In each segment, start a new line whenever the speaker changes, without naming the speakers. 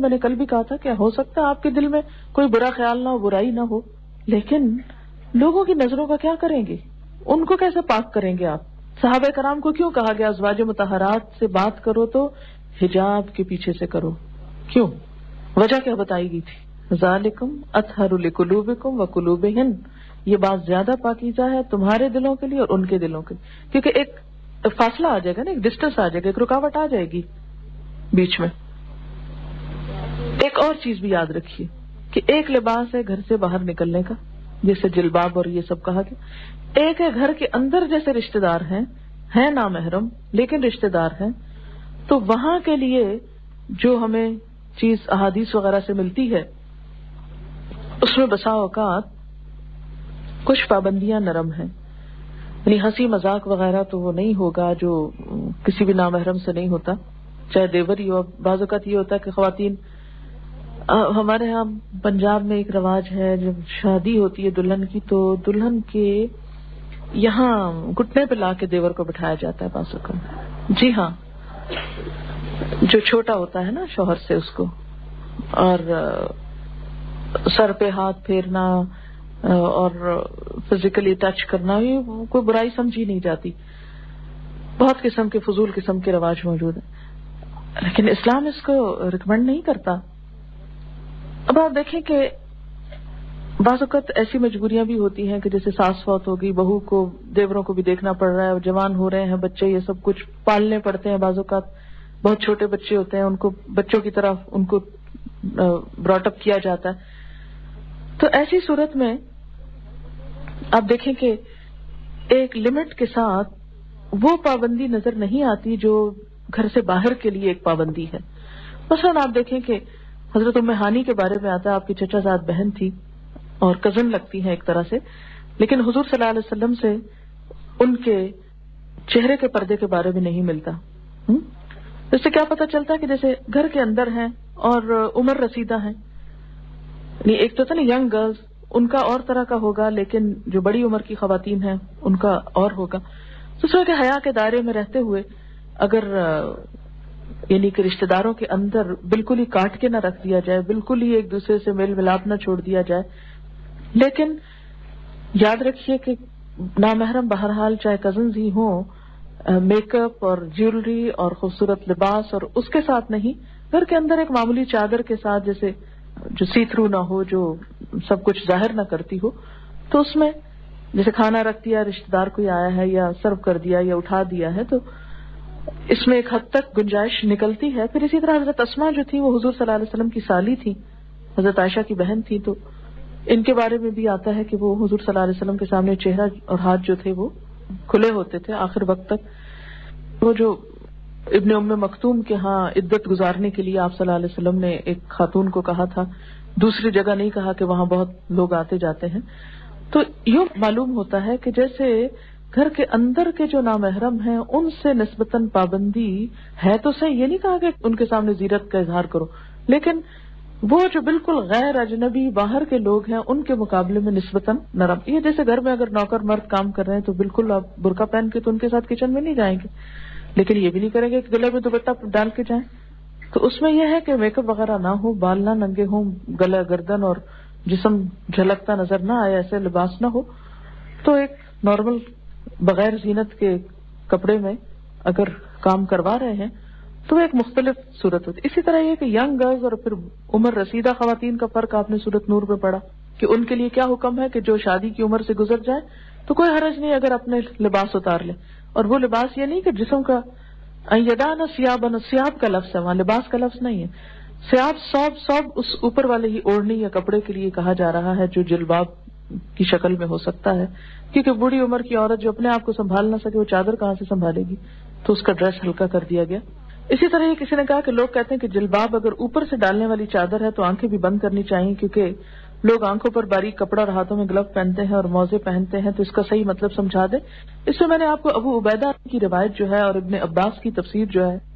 میں نے کل بھی کہا تھا کہ ہو سکتا ہے آپ کے دل میں کوئی برا خیال نہ ہو، برائی نہ ہو، لیکن لوگوں کی نظروں کا کیا کریں گے؟ ان کو کیسے پاک کریں گے آپ؟ صحابہ کرام کو کیوں کہا گیا ازواج مطہرات سے بات کرو تو حجاب کے پیچھے سے کرو؟ کیوں؟ وجہ کیا بتائی گئی تھی؟ ذالکم اطہر لقلوبکم وقلوبہن، یہ بات زیادہ پاکیزہ ہے تمہارے دلوں کے لیے اور ان کے دلوں کے لیے، کیونکہ ایک فاصلہ آ جائے گا نا، ایک ڈسٹینس آ جائے گا، ایک رکاوٹ آ جائے گی بیچ میں۔ ایک اور چیز بھی یاد رکھیے کہ ایک لباس ہے گھر سے باہر نکلنے کا، جیسے جلباب اور یہ سب کہا گیا، ایک ہے گھر کے اندر جیسے رشتہ دار ہیں نامحرم لیکن رشتہ دار ہیں، تو وہاں کے لیے جو ہمیں چیز احادیث وغیرہ سے ملتی ہے اس میں بسا اوقات کچھ پابندیاں نرم ہیں، یعنی ہنسی مذاق وغیرہ تو وہ نہیں ہوگا جو کسی بھی نامحرم سے نہیں ہوتا، چاہے دیور ہی ہو۔ بعض اوقات یہ ہوتا ہے کہ خواتین، ہمارے ہاں پنجاب میں ایک رواج ہے، جب شادی ہوتی ہے دلہن کی تو دلہن کے یہاں گھٹنے پہ لا کے دیور کو بٹھایا جاتا ہے بعض اوقات، جی ہاں، جو چھوٹا ہوتا ہے نا شوہر سے اس کو، اور سر پہ ہاتھ پھیرنا اور فزیکلی ٹچ کرنا، یہ کوئی برائی سمجھی نہیں جاتی، بہت قسم کے فضول قسم کے رواج موجود ہیں، لیکن اسلام اس کو ریکمینڈ نہیں کرتا۔ اب آپ دیکھیں کہ بعض اوقات ایسی مجبوریاں بھی ہوتی ہیں کہ جیسے ساس فوت ہو گئی، بہو کو دیوروں کو بھی دیکھنا پڑ رہا ہے، جوان ہو رہے ہیں بچے، یہ سب کچھ پالنے پڑتے ہیں، بعض اوقات بہت چھوٹے بچے ہوتے ہیں، ان کو بچوں کی طرح ان کو براٹ اپ کیا جاتا ہے، تو ایسی صورت میں آپ دیکھیں کہ ایک لمٹ کے ساتھ وہ پابندی نظر نہیں آتی جو گھر سے باہر کے لیے ایک پابندی ہے۔ مثلا آپ دیکھیں کہ حضرت ام ہانی کے بارے میں آتا ہے، آپ کی چچا زاد بہن تھی اور کزن لگتی ہیں ایک طرح سے، لیکن حضور صلی اللہ علیہ وسلم سے ان کے چہرے کے پردے کے بارے میں نہیں ملتا۔ اس سے کیا پتہ چلتا ہے کہ جیسے گھر کے اندر ہیں اور عمر رسیدہ ہیں، یعنی ایک تو تھا نا ینگ گرلز، ان کا اور طرح کا ہوگا، لیکن جو بڑی عمر کی خواتین ہیں ان کا اور ہوگا۔ دوسرے کے حیا کے دائرے میں رہتے ہوئے اگر یعنی کہ رشتہ داروں کے اندر بالکل ہی کاٹ کے نہ رکھ دیا جائے، بالکل ہی ایک دوسرے سے میل ملاپ نہ چھوڑ دیا جائے، لیکن یاد رکھیے کہ نامحرم بہرحال چاہے کزنز ہی ہوں، میک اپ اور جیولری اور خوبصورت لباس اور اس کے ساتھ نہیں، گھر کے اندر ایک معمولی چادر کے ساتھ، جیسے جو سی تھرو نہ ہو، جو سب کچھ ظاہر نہ کرتی ہو، تو اس میں جیسے کھانا رکھ دیا، رشتہ دار کوئی آیا ہے یا سرو کر دیا یا اٹھا دیا ہے، تو اس میں ایک حد تک گنجائش نکلتی ہے۔ پھر اسی طرح حضرت اسماء جو تھی وہ حضور صلی اللہ علیہ وسلم کی سالی تھی، حضرت عائشہ کی بہن تھی، تو ان کے بارے میں بھی آتا ہے کہ وہ حضور صلی اللہ علیہ وسلم کے سامنے چہرہ اور ہاتھ جو تھے وہ کھلے ہوتے تھے آخر وقت تک۔ وہ جو ابن ام مکتوم کے ہاں عدت گزارنے کے لیے آپ صلی اللہ علیہ وسلم نے ایک خاتون کو کہا تھا، دوسری جگہ نہیں کہا کہ وہاں بہت لوگ آتے جاتے ہیں، تو یوں معلوم ہوتا ہے کہ جیسے گھر کے اندر کے جو نامحرم ہیں ان سے نسبتاً پابندی ہے تو صحیح، یہ نہیں کہا کہ ان کے سامنے زیرت کا اظہار کرو، لیکن وہ جو بالکل غیر اجنبی باہر کے لوگ ہیں ان کے مقابلے میں نسبتاً نرم۔ یہ جیسے گھر میں اگر نوکر مرد کام کر رہے ہیں تو بالکل آپ برقع پہن کے تو ان کے ساتھ کچن میں نہیں جائیں گے، لیکن یہ بھی نہیں کریں گے کہ گلے میں دوپٹہ ڈال کے جائیں، تو اس میں یہ ہے کہ میک اپ وغیرہ نہ ہو، بال نہ ننگے ہوں، گلا گردن اور جسم جھلکتا نظر نہ آئے، ایسے لباس نہ ہو، تو ایک نارمل بغیر زینت کے کپڑے میں اگر کام کروا رہے ہیں تو ایک مختلف صورت ہوتی ہے۔ اسی طرح یہ کہ ینگ گرلز اور پھر عمر رسیدہ خواتین کا فرق آپ نے سورۃ نور میں پڑھا کہ ان کے لیے کیا حکم ہے کہ جو شادی کی عمر سے گزر جائے تو کوئی حرج نہیں اگر اپنے لباس اتار لے، اور وہ لباس یہ نہیں کہ جسم کا یدان سیابن، سیاب کا لفظ ہے وہاں، لباس کا لفظ نہیں ہے، سیاب صوب اس اوپر والے ہی اوڑھنی یا کپڑے کے لیے کہا جا رہا ہے جو جلباب کی شکل میں ہو سکتا ہے، کیونکہ بوڑھی عمر کی عورت جو اپنے آپ کو سنبھال نہ سکے وہ چادر کہاں سے سنبھالے گی، تو اس کا ڈریس ہلکا کر دیا گیا۔ اسی طرح یہ کسی نے کہا کہ لوگ کہتے ہیں کہ جلباب اگر اوپر سے ڈالنے والی چادر ہے تو آنکھیں بھی بند کرنی چاہیے، کیونکہ لوگ آنکھوں پر باریک کپڑا اور ہاتھوں میں گلو پہنتے ہیں اور موزے پہنتے ہیں، تو اس کا صحیح مطلب سمجھا دیں۔ اس میں نے آپ کو ابو عبیدہ کی روایت جو ہے اور ابن عباس کی تفسیر جو ہے،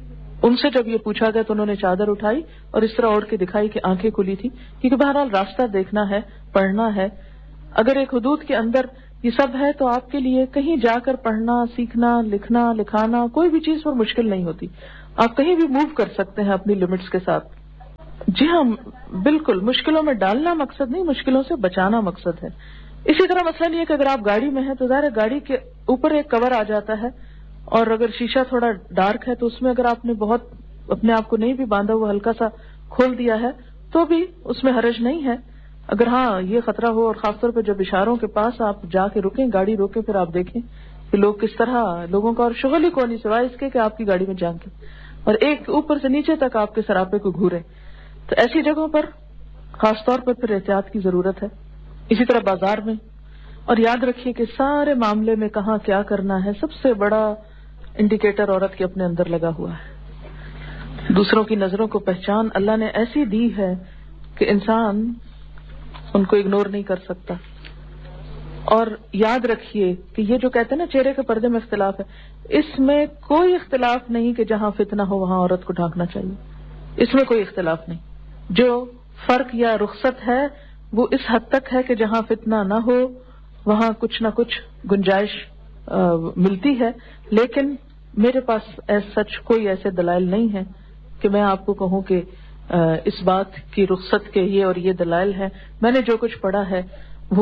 ان سے جب یہ پوچھا گیا تو انہوں نے چادر اٹھائی اور اس طرح اوڑھ کے دکھائی کہ آنکھیں کھلی تھی، کیونکہ بہرحال راستہ دیکھنا ہے، پڑھنا ہے، اگر ایک حدود کے اندر یہ سب ہے تو آپ کے لیے کہیں جا کر پڑھنا، سیکھنا، لکھنا، لکھانا کوئی بھی چیز پر مشکل نہیں ہوتی، آپ کہیں بھی موو کر سکتے ہیں اپنی لمٹس کے ساتھ۔ جی ہاں بالکل، مشکلوں میں ڈالنا مقصد نہیں، مشکلوں سے بچانا مقصد ہے. اسی طرح مسئلہ یہ ہے کہ اگر آپ گاڑی میں ہیں تو ظاہر ہے گاڑی کے اوپر ایک کور آ جاتا ہے، اور اگر شیشہ تھوڑا ڈارک ہے تو اس میں اگر آپ نے بہت اپنے آپ کو نہیں بھی باندھا ہوا، ہلکا سا کھول دیا ہے تو بھی اس میں حرج نہیں ہے. اگر ہاں یہ خطرہ ہو، اور خاص طور پہ جب اشاروں کے پاس آپ جا کے رکیں، گاڑی روکیں، پھر آپ دیکھیں کہ لوگ کس طرح، لوگوں کا اور شغل ہی کون نہیں سوائے اس کے کہ آپ کی گاڑی میں جھانکیں اور ایک اوپر سے نیچے تک آپ کے سراپے کو گھوریں. تو ایسی جگہوں پر خاص طور پر پھر احتیاط کی ضرورت ہے. اسی طرح بازار میں. اور یاد رکھیے کہ سارے معاملے میں کہاں کیا کرنا ہے، سب سے بڑا انڈیکیٹر عورت کے اپنے اندر لگا ہوا ہے. دوسروں کی نظروں کو پہچان اللہ نے ایسی دی ہے کہ انسان ان کو اگنور نہیں کر سکتا. اور یاد رکھیے کہ یہ جو کہتے ہیں نا چہرے کے پردے میں اختلاف ہے، اس میں کوئی اختلاف نہیں کہ جہاں فتنہ ہو وہاں عورت کو ڈھانکنا چاہیے، اس میں کوئی اختلاف نہیں. جو فرق یا رخصت ہے وہ اس حد تک ہے کہ جہاں فتنہ نہ ہو وہاں کچھ نہ کچھ گنجائش ملتی ہے. لیکن میرے پاس سچ کوئی ایسے دلائل نہیں ہے کہ میں آپ کو کہوں کہ اس بات کی رخصت کے یہ اور یہ دلائل ہے. میں نے جو کچھ پڑھا ہے وہ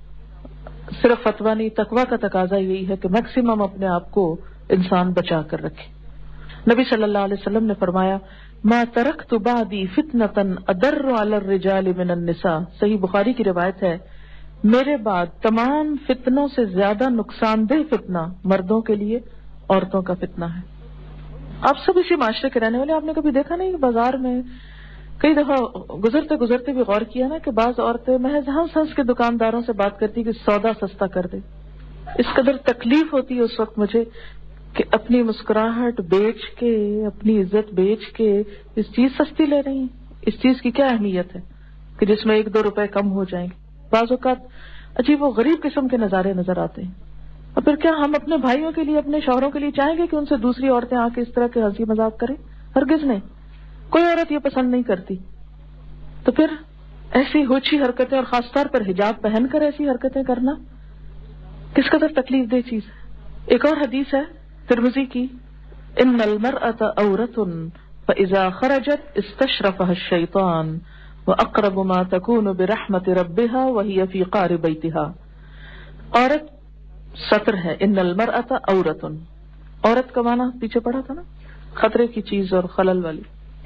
صرف فتویٰ نہیں، تقویٰ کا تقاضا یہی ہے کہ میکسیمم اپنے آپ کو انسان بچا کر رکھے. نبی صلی اللہ علیہ وسلم نے فرمایا ما ترکت بعدی فتنة اضر علی الرجال من النساء. صحیح بخاری کی روایت ہے، میرے بعد تمام فتنوں سے زیادہ نقصان دہ فتنہ مردوں کے لیے عورتوں کا فتنہ ہے. آپ سب اسی معاشرے کے رہنے والے، آپ نے کبھی دیکھا نہیں بازار میں کئی دفعہ گزرتے گزرتے بھی غور کیا نا کہ بعض عورتیں محض ہنس ہنس کے دکانداروں سے بات کرتی کہ سودا سستا کر دے. اس قدر تکلیف ہوتی ہے اس وقت مجھے کہ اپنی مسکراہٹ بیچ کے، اپنی عزت بیچ کے اس چیز سستی لے رہی ہیں. اس چیز کی کیا اہمیت ہے کہ جس میں 1-2 روپے کم ہو جائیں گے. بعض اوقات عجیب و غریب قسم کے نظارے نظر آتے ہیں. اور پھر کیا ہم اپنے بھائیوں کے لیے، اپنے شوہروں کے لیے چاہیں گے کہ ان سے دوسری عورتیں آ کے اس طرح کے ہنسی مذاق کریں؟ ہرگز نہیں. کوئی عورت یہ پسند نہیں کرتی. تو پھر ایسی ہوچی حرکتیں، اور خاص طور پر حجاب پہن کر ایسی حرکتیں کرنا کس قدر تکلیف دہ چیز ہے. ایک اور حدیث ہے ترمذی کی، ان المرأة عورة فاذا خرجت استشرفها الشیطان واقرب ما تكون برحمت ربها وهي في قعر بيتها. عورت سطر ہے، ان المرأة عورة، عورت کا معنی پیچھے پڑا تھا نا، خطرے کی چیز اور خلل والی.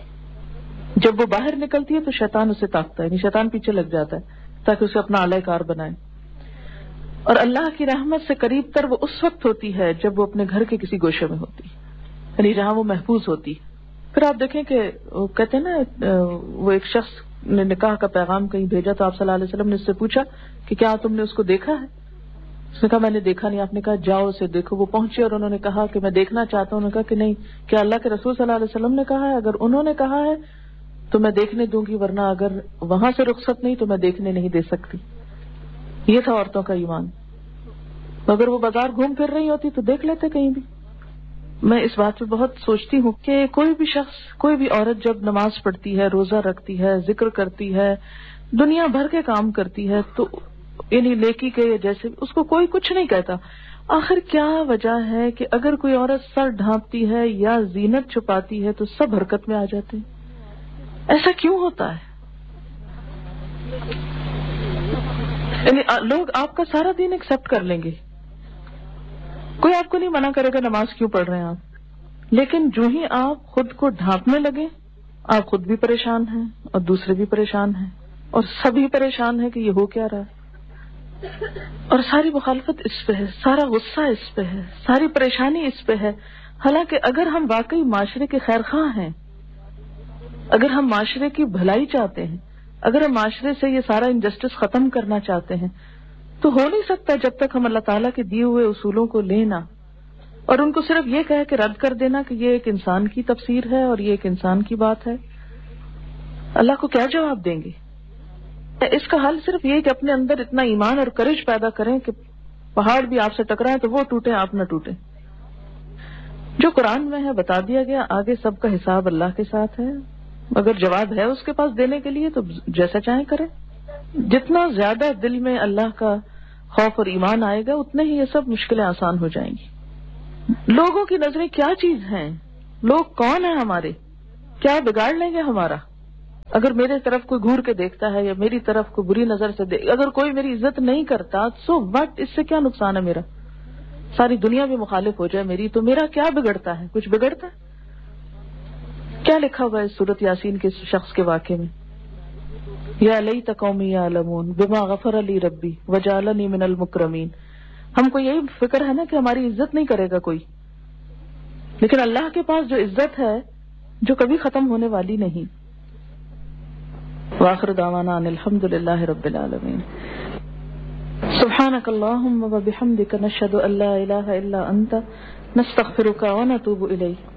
جب وہ باہر نکلتی ہے تو شیطان اسے تاکتا ہے، یعنی شیطان پیچھے لگ جاتا ہے تاکہ اسے اپنا اعلی کار بنائے. اور اللہ کی رحمت سے قریب تر وہ اس وقت ہوتی ہے جب وہ اپنے گھر کے کسی گوشے میں ہوتی، یعنی جہاں وہ محفوظ ہوتی. پھر آپ دیکھیں کہ وہ کہتے ہیں نا، وہ ایک شخص نے نکاح کا پیغام کہیں بھیجا تو آپ صلی اللہ علیہ وسلم نے اس سے پوچھا کہ کیا تم نے اس کو دیکھا ہے؟ اس نے کہا میں نے دیکھا نہیں. آپ نے کہا جاؤ اسے دیکھو. وہ پہنچے اور انہوں نے کہا کہ میں دیکھنا چاہتا ہوں. انہوں نے کہا کہ نہیں، کیا اللہ کے رسول صلی اللہ علیہ وسلم نے کہا ہے؟ اگر انہوں نے کہا ہے تو میں دیکھنے دوں گی، ورنہ اگر وہاں سے رخصت نہیں تو میں دیکھنے نہیں دے سکتی. یہ تھا عورتوں کا ایمان. اگر وہ بازار گھوم پھر رہی ہوتی تو دیکھ لیتے کہیں بھی. میں اس بات پہ بہت سوچتی ہوں کہ کوئی بھی شخص، کوئی بھی عورت جب نماز پڑھتی ہے، روزہ رکھتی ہے، ذکر کرتی ہے، دنیا بھر کے کام کرتی ہے، تو یعنی نیکی کے جیسے اس کو کوئی کچھ نہیں کہتا. آخر کیا وجہ ہے کہ اگر کوئی عورت سر ڈھانپتی ہے یا زینت چھپاتی ہے تو سب حرکت میں آ جاتے ہیں؟ ایسا کیوں ہوتا ہے؟ یعنی لوگ آپ کا سارا دین ایکسپٹ کر لیں گے، کوئی آپ کو نہیں منع کرے گا نماز کیوں پڑھ رہے ہیں آپ، لیکن جو ہی آپ خود کو ڈھانپنے لگے آپ خود بھی پریشان ہیں اور دوسرے بھی پریشان ہیں اور سبھی پریشان ہیں کہ یہ ہو کیا رہا ہے. اور ساری مخالفت اس پہ ہے، سارا غصہ اس پہ ہے، ساری پریشانی اس پہ ہے. حالانکہ اگر ہم واقعی معاشرے کے خیر خواہ ہیں، اگر ہم معاشرے کی بھلائی چاہتے ہیں، اگر ہم معاشرے سے یہ سارا انجسٹس ختم کرنا چاہتے ہیں، تو ہو نہیں سکتا جب تک ہم اللہ تعالیٰ کے دیے ہوئے اصولوں کو لینا اور ان کو صرف یہ کہہ کے رد کر دینا کہ یہ ایک انسان کی تفسیر ہے اور یہ ایک انسان کی بات ہے. اللہ کو کیا جواب دیں گے؟ اس کا حل صرف یہ کہ اپنے اندر اتنا ایمان اور کرج پیدا کریں کہ پہاڑ بھی آپ سے ٹکرائیں تو وہ ٹوٹیں، آپ نہ ٹوٹیں. جو قرآن میں ہے بتا دیا گیا، آگے سب کا حساب اللہ کے ساتھ ہے. اگر جواب ہے اس کے پاس دینے کے لیے تو جیسا چاہیں کریں. جتنا زیادہ دل میں اللہ کا خوف اور ایمان آئے گا اتنے ہی یہ سب مشکلیں آسان ہو جائیں گی. لوگوں کی نظریں کیا چیز ہیں؟ لوگ کون ہیں ہمارے؟ کیا بگاڑ لیں گے ہمارا؟ اگر میرے طرف کوئی گھور کے دیکھتا ہے یا میری طرف کوئی بری نظر سے اگر کوئی میری عزت نہیں کرتا سو وٹ، اس سے کیا نقصان ہے میرا؟ ساری دنیا بھی مخالف ہو جائے میری تو میرا کیا بگڑتا ہے؟ کچھ بگڑتا ہے؟ کیا لکھا ہوا ہے اس سورۃ یاسین کے شخص کے واقعے میں؟ یا لیت قومی یعلمون بما غفر لی ربی وجعلنی من المکرمین. ہم کو یہی فکر ہے نا کہ ہماری عزت نہیں کرے گا کوئی، لیکن اللہ کے پاس جو عزت ہے جو کبھی ختم ہونے والی نہیں. وآخر دعوانا ان الحمد للہ رب العالمین. سبحانک اللہم وبحمدک نشہد ان لا الہ الا انت نستغفرک ونتوب الیک.